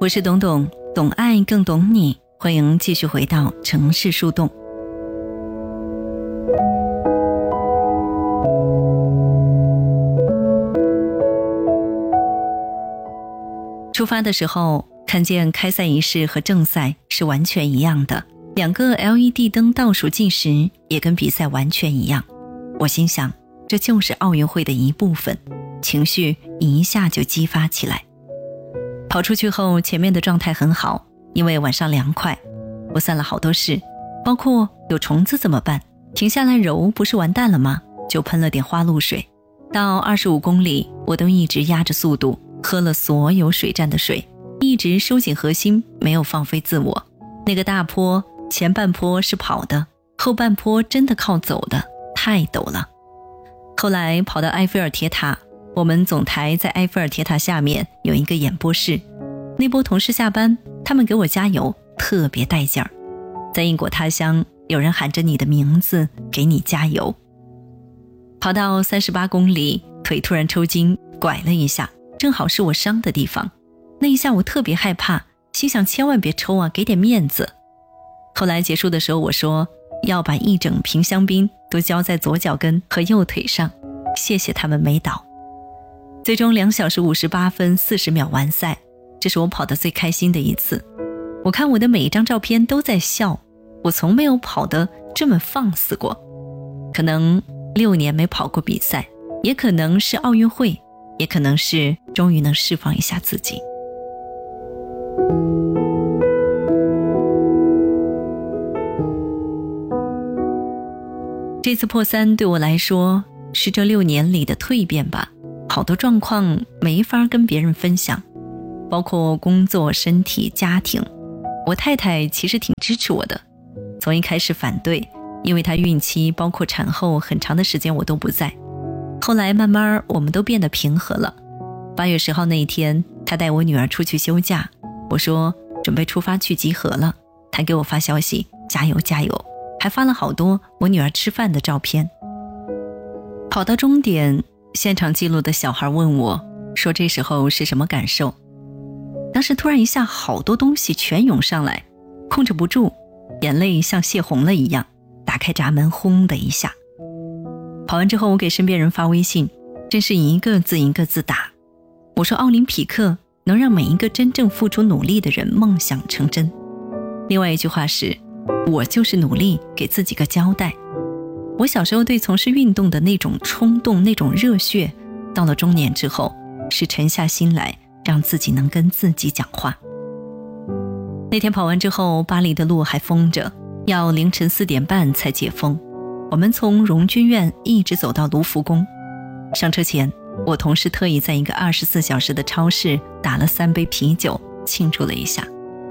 我是董董，懂爱更懂你，欢迎继续回到城市树洞。出发的时候看见开赛仪式和正赛是完全一样的，2个 LED 灯倒数计时也跟比赛完全一样。我心想，这就是奥运会的一部分，情绪一下就激发起来。跑出去后，前面的状态很好，因为晚上凉快。我算了好多事，包括有虫子怎么办？停下来揉不是完蛋了吗？就喷了点花露水。到25公里，我都一直压着速度，喝了所有水站的水，一直收紧核心，没有放飞自我。那个大坡，前半坡是跑的，后半坡真的靠走的，太陡了。后来跑到埃菲尔铁塔，我们总台在埃菲尔铁塔下面有一个演播室，那波同事下班，他们给我加油，特别带劲儿。在异国他乡，有人喊着你的名字给你加油。跑到38公里，腿突然抽筋，拐了一下，正好是我伤的地方。那一下我特别害怕，心想千万别抽啊，给点面子。后来结束的时候，我说要把一整瓶香槟都浇在左脚跟和右腿上，谢谢他们没倒。最终2小时58分40秒完赛，这是我跑得最开心的一次。我看我的每一张照片都在笑，我从没有跑得这么放肆过。可能6年没跑过比赛，也可能是奥运会，也可能是终于能释放一下自己。这次破3对我来说是这6年里的蜕变吧，好多状况没法跟别人分享，包括工作、身体、家庭。我太太其实挺支持我的，从一开始反对，因为她孕期包括产后很长的时间我都不在。后来慢慢我们都变得平和了。8月10号那一天，她带我女儿出去休假，我说准备出发去集合了，她给我发消息加油加油，还发了好多我女儿吃饭的照片。跑到终点，现场记录的小孩问我说这时候是什么感受。当时突然一下好多东西全涌上来，控制不住，眼泪像泄洪了一样，打开闸门轰的一下。跑完之后我给身边人发微信，真是一个字一个字打。我说奥林匹克能让每一个真正付出努力的人梦想成真。另外一句话是，我就是努力给自己个交代。我小时候对从事运动的那种冲动，那种热血，到了中年之后是沉下心来，让自己能跟自己讲话。那天跑完之后，巴黎的路还封着，要凌晨4点半才解封。我们从荣军院一直走到卢浮宫。上车前，我同事特意在一个24小时的超市打了3杯啤酒，庆祝了一下。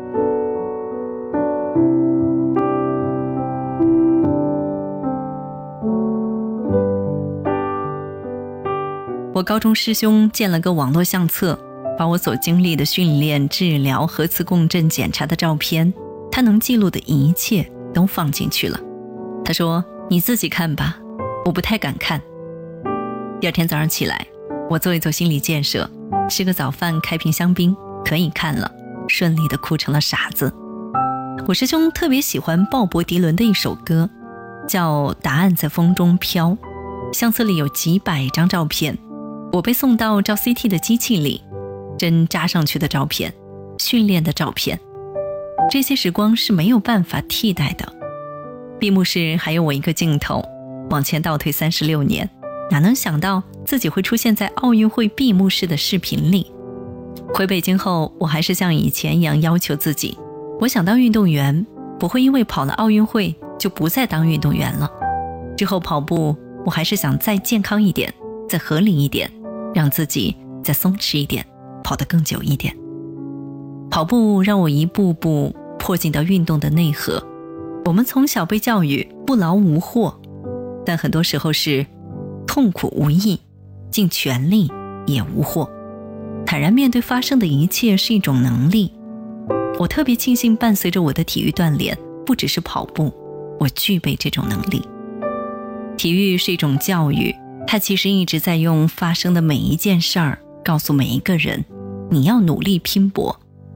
我高中师兄建了个网络相册，把我所经历的训练、治疗、核磁共振检查的照片，他能记录的一切都放进去了。他说你自己看吧，我不太敢看。第二天早上起来，我做一做心理建设，吃个早饭，开瓶香槟，可以看了，顺利地哭成了傻子。我师兄特别喜欢鲍勃迪伦的一首歌，叫《答案在风中飘》，相册里有几百张照片，我被送到照 CT 的机器里，针扎上去的照片，训练的照片，这些时光是没有办法替代的。闭幕式还有我一个镜头，往前倒退36年，哪能想到自己会出现在奥运会闭幕式的视频里。回北京后，我还是像以前一样要求自己，我想当运动员，不会因为跑了奥运会就不再当运动员了。之后跑步，我还是想再健康一点，再合理一点，让自己再松弛一点，跑得更久一点。跑步让我一步步迫近到运动的内核。我们从小被教育不劳无获，但很多时候是痛苦无益，尽全力也无获。坦然面对发生的一切是一种能力。我特别庆幸伴随着我的体育锻炼，不只是跑步，我具备这种能力。体育是一种教育，它其实一直在用发生的每一件事儿告诉每一个人，你要努力拼搏，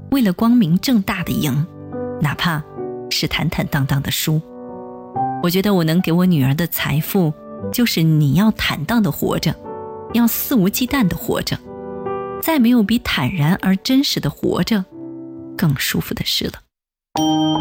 为了光明正大的赢，哪怕是坦坦荡荡的输。我觉得我能给我女儿的财富，就是你要坦荡的活着，要肆无忌惮的活着，再没有比坦然而真实的活着更舒服的事了。